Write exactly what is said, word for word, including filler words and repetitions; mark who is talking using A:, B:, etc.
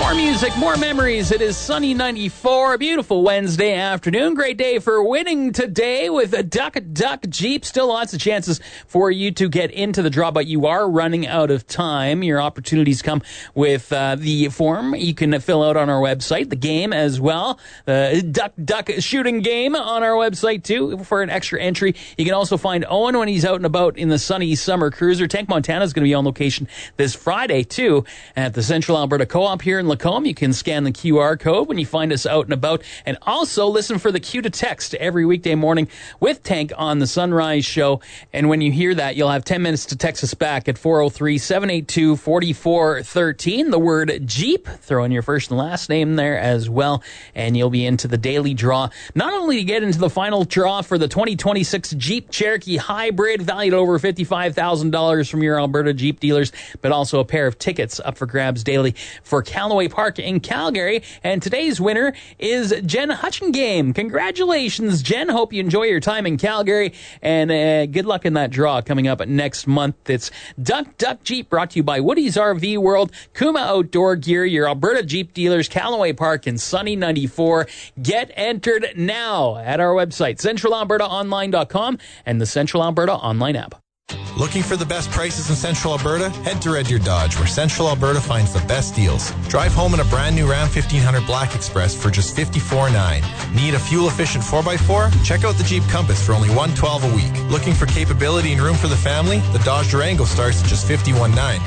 A: More music, more memories. It is Sunny ninety-four, a beautiful Wednesday afternoon. Great day for winning today with a Duck Duck Jeep. Still lots of chances for you to get into the draw, but you are running out of time. Your opportunities come with uh, the form you can fill out on our website, the game as well. The Duck Duck shooting game on our website, too, for an extra entry. You can also find Owen when he's out and about in the sunny summer cruiser. Tank Montana is going to be on location this Friday, too, at the Central Alberta Co-op here in Lacombe. You can scan the Q R code when you find us out and about. And also listen for the cue to text every weekday morning with Tank on the Sunrise Show. And when you hear that, you'll have ten minutes to text us back at four oh three, seven eight two, four four one three. The word Jeep. Throw in your first and last name there as well. And you'll be into the daily draw. Not only to get into the final draw for the twenty twenty-six Jeep Cherokee Hybrid, valued at over fifty-five thousand dollars from your Alberta Jeep dealers, but also a pair of tickets up for grabs daily for Callaway Park in Calgary. And today's winner is Jen Hutchingame. Congratulations, Jen. Hope you enjoy your time in Calgary, and uh, good luck in that draw coming up next month. It's Duck Duck Jeep, brought to you by Woody's R V World, Kuma Outdoor Gear, your Alberta Jeep dealers, Callaway Park, and Sunny ninety-four. Get entered now at our website, central alberta online dot com, and the Central Alberta online app.
B: Looking for the best prices in Central Alberta? Head to Red Deer Dodge, where Central Alberta finds the best deals. Drive home in a brand new Ram fifteen hundred Black Express for just fifty-four dollars and nine cents. Need a fuel-efficient four by four? Check out the Jeep Compass for only one hundred twelve dollars a week. Looking for capability and room for the family? The Dodge Durango starts at just fifty-one dollars and nine cents.